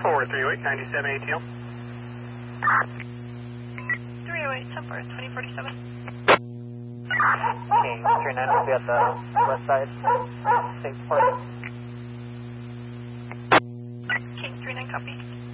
438, 97 ATL. 308, Temper, 2047. King 39 will be at the west side, State Park. King 39, copy.